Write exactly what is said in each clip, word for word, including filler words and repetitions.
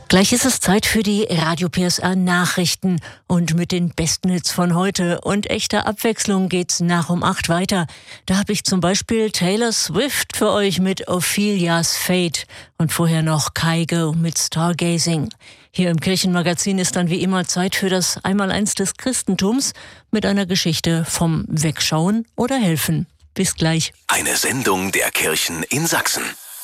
Gleich ist es Zeit für die Radio P S R Nachrichten und mit den besten Hits von heute und echter Abwechslung geht's nach um acht weiter. Da habe ich zum Beispiel Taylor Swift für euch mit Ophelia's Fate und vorher noch Kygo mit Stargazing. Hier im Kirchenmagazin ist dann wie immer Zeit für das Einmaleins des Christentums mit einer Geschichte vom Wegschauen oder Helfen. Bis gleich. Eine Sendung der Kirchen in Sachsen.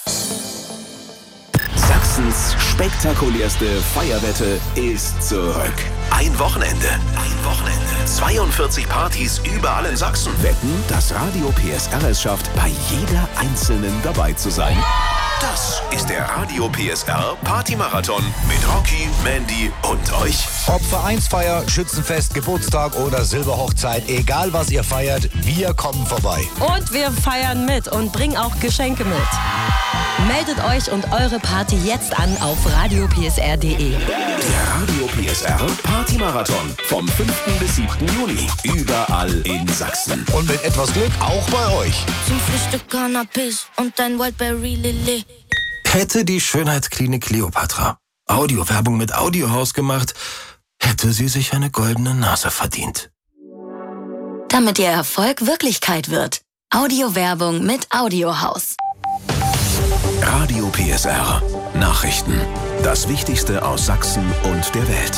Sachsens spektakulärste Feierwette ist zurück. Ein Wochenende. Ein Wochenende. zweiundvierzig Partys überall in Sachsen. Wetten, dass Radio P S R es schafft, bei jeder einzelnen dabei zu sein. Das ist der Radio P S R Partymarathon mit Rocky, Mandy und euch. Ob Vereinsfeier, Schützenfest, Geburtstag oder Silberhochzeit, egal was ihr feiert, wir kommen vorbei. Und wir feiern mit und bringen auch Geschenke mit. Meldet euch und eure Party jetzt an auf radio p s r punkt d e. Der Radio P S R Partymarathon vom fünften bis siebten Juni. Überall in Sachsen. Und mit etwas Glück auch bei euch. Zum Frühstück Cannabis und ein Wildberry Lilly. Hätte die Schönheitsklinik Kleopatra Audiowerbung mit Audiohaus gemacht, hätte sie sich eine goldene Nase verdient. Damit ihr Erfolg Wirklichkeit wird. Audiowerbung mit Audiohaus. Radio P S R. Nachrichten. Das Wichtigste aus Sachsen und der Welt.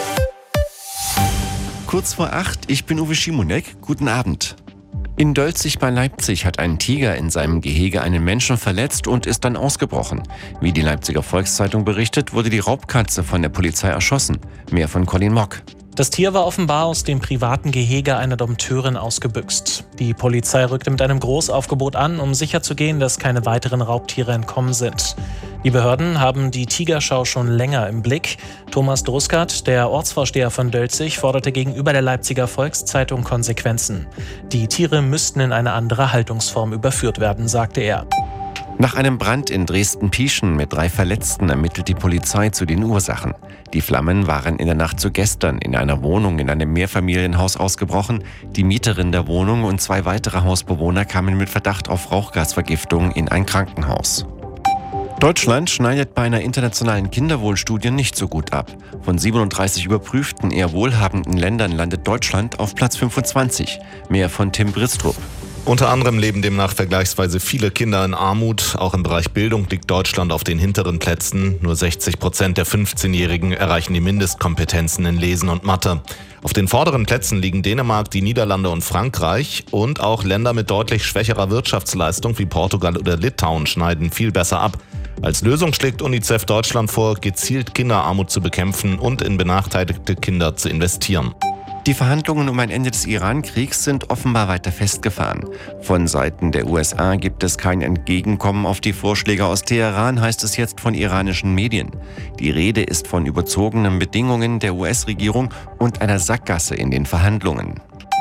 Kurz vor acht, ich bin Uwe Schimonek. Guten Abend. In Dölzig bei Leipzig hat ein Tiger in seinem Gehege einen Menschen verletzt und ist dann ausgebrochen. Wie die Leipziger Volkszeitung berichtet, wurde die Raubkatze von der Polizei erschossen. Mehr von Colin Mock. Das Tier war offenbar aus dem privaten Gehege einer Dompteurin ausgebüxt. Die Polizei rückte mit einem Großaufgebot an, um sicherzugehen, dass keine weiteren Raubtiere entkommen sind. Die Behörden haben die Tigerschau schon länger im Blick. Thomas Druskert, der Ortsvorsteher von Dölzig, forderte gegenüber der Leipziger Volkszeitung Konsequenzen. Die Tiere müssten in eine andere Haltungsform überführt werden, sagte er. Nach einem Brand in Dresden-Pieschen mit drei Verletzten ermittelt die Polizei zu den Ursachen. Die Flammen waren in der Nacht zu gestern in einer Wohnung in einem Mehrfamilienhaus ausgebrochen. Die Mieterin der Wohnung und zwei weitere Hausbewohner kamen mit Verdacht auf Rauchgasvergiftung in ein Krankenhaus. Deutschland schneidet bei einer internationalen Kinderwohlstudie nicht so gut ab. Von siebenunddreißig überprüften, eher wohlhabenden Ländern landet Deutschland auf Platz fünfundzwanzig. Mehr von Tim Bristrup. Unter anderem leben demnach vergleichsweise viele Kinder in Armut. Auch im Bereich Bildung liegt Deutschland auf den hinteren Plätzen. Nur sechzig Prozent der fünfzehnjährigen erreichen die Mindestkompetenzen in Lesen und Mathe. Auf den vorderen Plätzen liegen Dänemark, die Niederlande und Frankreich. Und auch Länder mit deutlich schwächerer Wirtschaftsleistung wie Portugal oder Litauen schneiden viel besser ab. Als Lösung schlägt UNICEF Deutschland vor, gezielt Kinderarmut zu bekämpfen und in benachteiligte Kinder zu investieren. Die Verhandlungen um ein Ende des Iran-Kriegs sind offenbar weiter festgefahren. Von Seiten der U S A gibt es kein Entgegenkommen auf die Vorschläge aus Teheran, heißt es jetzt von iranischen Medien. Die Rede ist von überzogenen Bedingungen der U S-Regierung und einer Sackgasse in den Verhandlungen.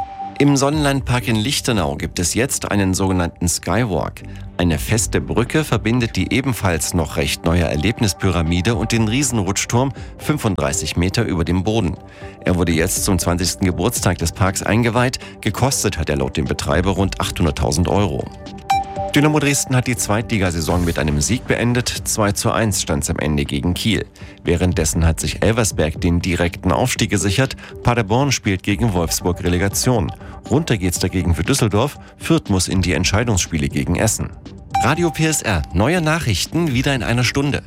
Im Sonnenlandpark in Lichtenau gibt es jetzt einen sogenannten Skywalk. Eine feste Brücke verbindet die ebenfalls noch recht neue Erlebnispyramide und den Riesenrutschturm fünfunddreißig Meter über dem Boden. Er wurde jetzt zum zwanzigsten Geburtstag des Parks eingeweiht. Gekostet hat er laut dem Betreiber rund achthunderttausend Euro. Dynamo Dresden hat die Zweitligasaison mit einem Sieg beendet. zwei zu eins stand es am Ende gegen Kiel. Währenddessen hat sich Elversberg den direkten Aufstieg gesichert. Paderborn spielt gegen Wolfsburg Relegation. Runter geht's dagegen für Düsseldorf. Fürth muss in die Entscheidungsspiele gegen Essen. Radio P S R, neue Nachrichten wieder in einer Stunde.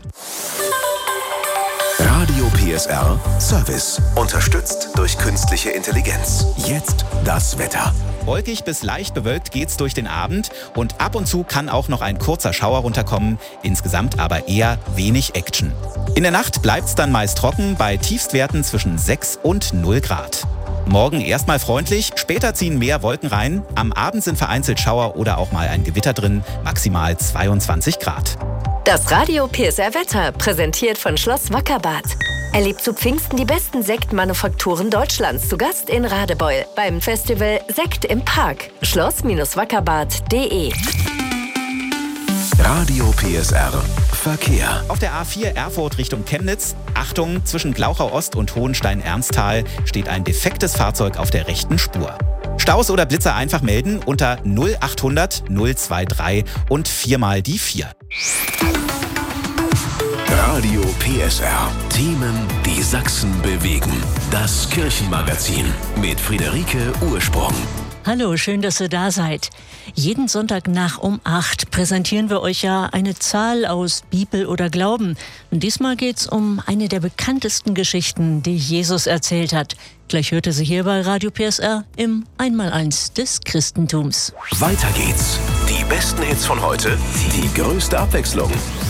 Radio P S R Service. Unterstützt durch künstliche Intelligenz. Jetzt das Wetter. Wolkig bis leicht bewölkt geht's durch den Abend und ab und zu kann auch noch ein kurzer Schauer runterkommen, insgesamt aber eher wenig Action. In der Nacht bleibt's dann meist trocken bei Tiefstwerten zwischen sechs und null Grad. Morgen erstmal freundlich, später ziehen mehr Wolken rein, am Abend sind vereinzelt Schauer oder auch mal ein Gewitter drin, maximal zweiundzwanzig Grad. Das Radio P S R Wetter, präsentiert von Schloss Wackerbarth. Erlebt zu Pfingsten die besten Sektmanufakturen Deutschlands zu Gast in Radebeul beim Festival Sekt im Park. schloss wackerbarth punkt de. Radio P S R Verkehr. Auf der A vier Erfurt Richtung Chemnitz, Achtung, zwischen Glauchau Ost und Hohenstein-Ernsthal steht ein defektes Fahrzeug auf der rechten Spur. Staus oder Blitzer einfach melden unter null achthundert null drei drei und viermal die vier. Radio P S R. Themen, die Sachsen bewegen. Das Kirchenmagazin mit Friederike Ursprung. Hallo, schön, dass ihr da seid. Jeden Sonntag nach um acht präsentieren wir euch ja eine Zahl aus Bibel oder Glauben. Und diesmal geht's um eine der bekanntesten Geschichten, die Jesus erzählt hat. Gleich hört ihr sie hier bei Radio P S R im Einmaleins des Christentums. Weiter geht's. Die besten Hits von heute, die größte Abwechslung